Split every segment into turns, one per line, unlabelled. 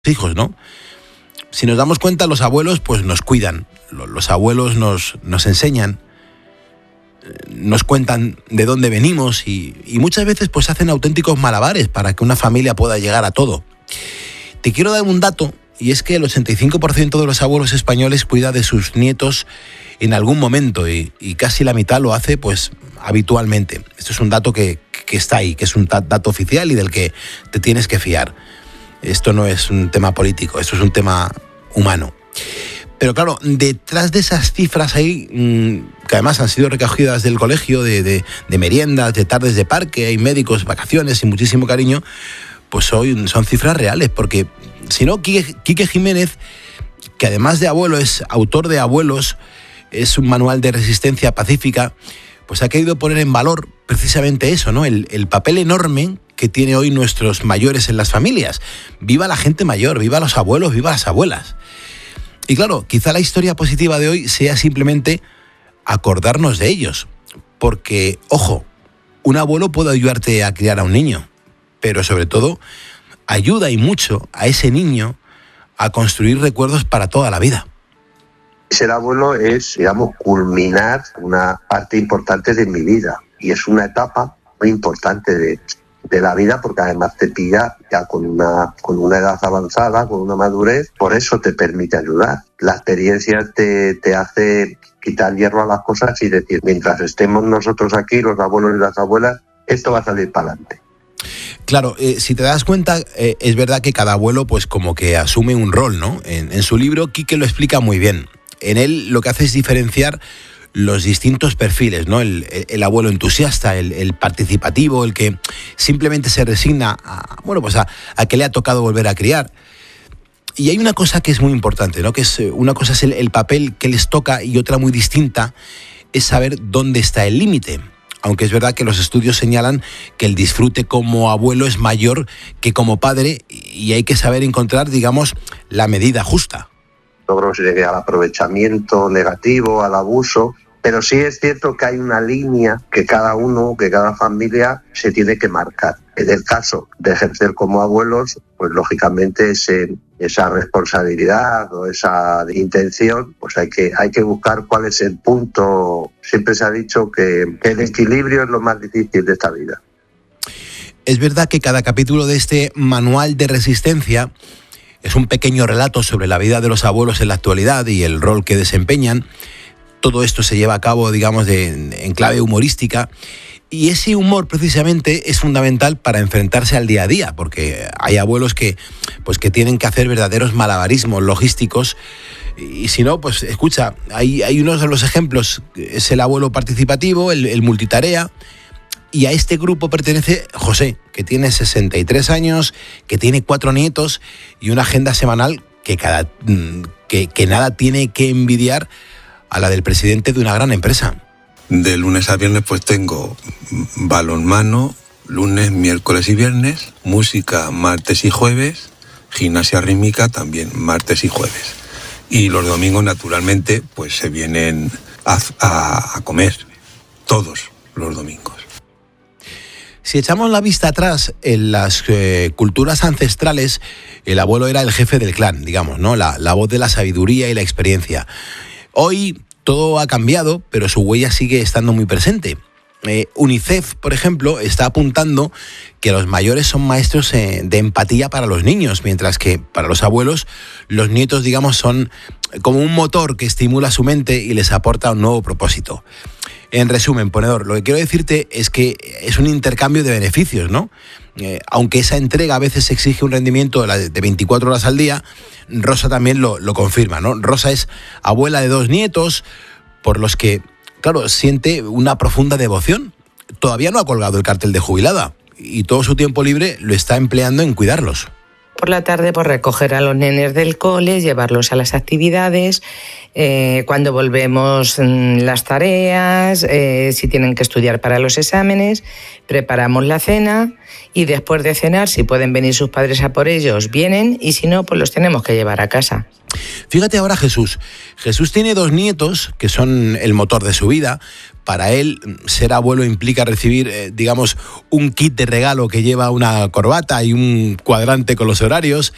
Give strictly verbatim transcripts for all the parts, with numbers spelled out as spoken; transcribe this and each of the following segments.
hijos, ¿no? Si nos damos cuenta, los abuelos pues nos cuidan, los abuelos nos, nos enseñan, nos cuentan de dónde venimos y, y muchas veces pues hacen auténticos malabares para que una familia pueda llegar a todo. Te quiero dar un dato, y es que el ochenta y cinco por ciento de los abuelos españoles cuida de sus nietos en algún momento y, y casi la mitad lo hace pues habitualmente. Esto es un dato que, que está ahí, que es un dato oficial y del que te tienes que fiar. Esto no es un tema político, esto es un tema humano. Pero claro, detrás de esas cifras ahí, que además han sido recogidas del colegio, de, de, de meriendas, de tardes de parque, hay médicos, vacaciones y muchísimo cariño, pues hoy son cifras reales, porque si no, Quique, Quique Jiménez, que además de abuelo es autor de Abuelos, es un manual de resistencia pacífica, pues ha querido poner en valor precisamente eso, ¿no? El, el papel enorme que tiene hoy nuestros mayores en las familias. Viva la gente mayor, viva los abuelos, viva las abuelas. Y claro, quizá la historia positiva de hoy sea simplemente acordarnos de ellos. Porque, ojo, un abuelo puede ayudarte a criar a un niño, pero sobre todo ayuda y mucho a ese niño a construir recuerdos para toda la vida.
Ser abuelo es, digamos, culminar una parte importante de mi vida y es una etapa muy importante de, de la vida porque además te pilla ya con una, con una edad avanzada, con una madurez, por eso te permite ayudar. La experiencia te, te hace quitar hierro a las cosas y decir, mientras estemos nosotros aquí, los abuelos y las abuelas, esto va a salir para adelante.
Claro, eh, si te das cuenta, eh, es verdad que cada abuelo pues como que asume un rol, ¿no? En, en su libro, Quique lo explica muy bien. En él lo que hace es diferenciar los distintos perfiles, ¿no? El, el, el abuelo entusiasta, el, el participativo, el que simplemente se resigna a, bueno, pues a, a que le ha tocado volver a criar. Y hay una cosa que es muy importante, ¿no? Que es una cosa es el, el papel que les toca y otra muy distinta es saber dónde está el límite. Aunque es verdad que los estudios señalan que el disfrute como abuelo es mayor que como padre y hay que saber encontrar, digamos, la medida justa.
No creo que se llegue al aprovechamiento negativo, al abuso, pero sí es cierto que hay una línea que cada uno, que cada familia se tiene que marcar. En el caso de ejercer como abuelos, pues lógicamente ese, esa responsabilidad o esa intención, pues hay que, hay que buscar cuál es el punto. Siempre se ha dicho que el equilibrio es lo más difícil de esta vida.
Es verdad que cada capítulo de este manual de resistencia es un pequeño relato sobre la vida de los abuelos en la actualidad y el rol que desempeñan. Todo esto se lleva a cabo, digamos, de, en clave humorística. Y ese humor, precisamente, es fundamental para enfrentarse al día a día, porque hay abuelos que, pues, que tienen que hacer verdaderos malabarismos logísticos. Y si no, pues, escucha, hay, hay unos de los ejemplos. Es el abuelo participativo, el, el multitarea. Y a este grupo pertenece José, que tiene sesenta y tres años, que tiene cuatro nietos y una agenda semanal que, cada, que, que nada tiene que envidiar a la del presidente de una gran empresa.
De lunes a viernes pues tengo balonmano, lunes, miércoles y viernes, música martes y jueves, gimnasia rítmica también martes y jueves. Y los domingos naturalmente pues se vienen a, a, a comer, todos los domingos.
Si echamos la vista atrás, en las eh, culturas ancestrales, el abuelo era el jefe del clan, digamos, ¿no? La, la voz de la sabiduría y la experiencia. Hoy todo ha cambiado, pero su huella sigue estando muy presente. Eh, UNICEF, por ejemplo, está apuntando que los mayores son maestros eh, de empatía para los niños, mientras que para los abuelos, los nietos, digamos, son como un motor que estimula su mente y les aporta un nuevo propósito. En resumen, ponedor, lo que quiero decirte es que es un intercambio de beneficios, ¿no? Eh, aunque esa entrega a veces exige un rendimiento de veinticuatro horas al día, Rosa también lo, lo confirma, ¿no? Rosa es abuela de dos nietos, por los que, claro, siente una profunda devoción. Todavía no ha colgado el cartel de jubilada y todo su tiempo libre lo está empleando en cuidarlos.
Por la tarde, pues recoger a los nenes del cole, llevarlos a las actividades, eh, cuando volvemos las tareas, eh, si tienen que estudiar para los exámenes, preparamos la cena y después de cenar, si pueden venir sus padres a por ellos, vienen y si no, pues los tenemos que llevar a casa.
Fíjate ahora Jesús. Jesús tiene dos nietos que son el motor de su vida. Para él, ser abuelo implica recibir, eh, digamos, un kit de regalo que lleva una corbata y un cuadrante con los horarios.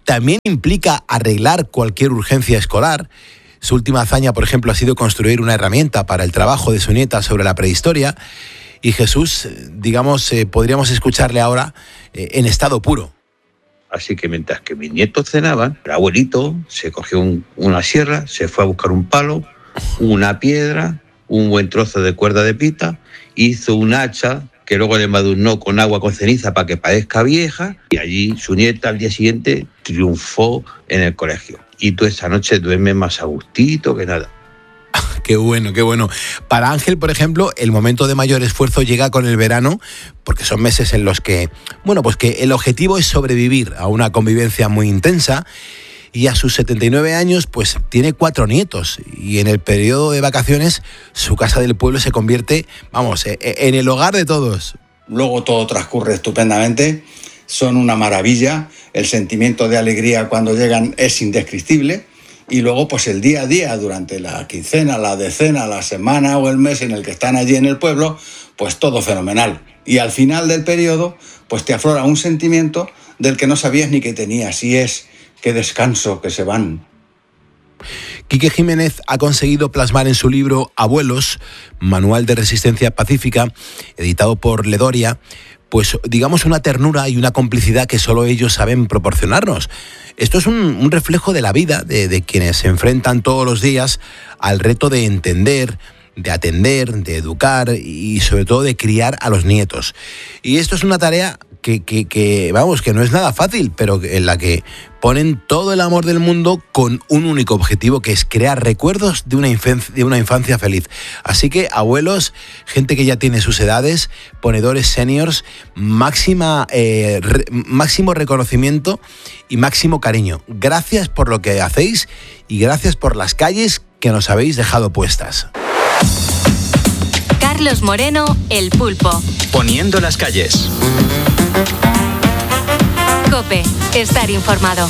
también implica arreglar cualquier urgencia escolar. Su última hazaña, por ejemplo, ha sido construir una herramienta para el trabajo de su nieta sobre la prehistoria. Y Jesús, digamos, eh, podríamos escucharle ahora eh, en estado puro.
Así que mientras que mis nietos cenaban, el abuelito se cogió un, una sierra, se fue a buscar un palo, una piedra, un buen trozo de cuerda de pita, hizo un hacha que luego le embadurnó con agua con ceniza para que parezca vieja, y allí su nieta al día siguiente triunfó en el colegio. Y tú esa noche duermes más a gustito que nada.
Qué bueno, qué bueno. Para Ángel, por ejemplo, el momento de mayor esfuerzo llega con el verano, porque son meses en los que, bueno, pues que el objetivo es sobrevivir a una convivencia muy intensa, y a sus setenta y nueve años, pues tiene cuatro nietos, y en el periodo de vacaciones su casa del pueblo se convierte, vamos, en el hogar de todos.
Luego todo transcurre estupendamente, son una maravilla, el sentimiento de alegría cuando llegan es indescriptible. Y luego, pues el día a día, durante la quincena, la decena, la semana o el mes en el que están allí en el pueblo, pues todo fenomenal. Y al final del periodo, pues te aflora un sentimiento del que no sabías ni que tenías, y es qué descanso que se van.
Quique Jiménez ha conseguido plasmar en su libro Abuelos, Manual de Resistencia Pacífica, editado por Ledoria, pues digamos una ternura y una complicidad que solo ellos saben proporcionarnos. Esto es un, un reflejo de la vida de, de quienes se enfrentan todos los días al reto de entender, de atender, de educar y sobre todo de criar a los nietos. Y esto es una tarea que, que, que, vamos, que no es nada fácil, pero en la que ponen todo el amor del mundo con un único objetivo, que es crear recuerdos de una infancia, de una infancia feliz. Así que, abuelos, gente que ya tiene sus edades, ponedores seniors, máxima, eh, re, máximo reconocimiento y máximo cariño. Gracias por lo que hacéis y gracias por las calles que nos habéis dejado puestas.
Carlos Moreno, El Pulpo.
Poniendo las calles.
COPE, estar informado.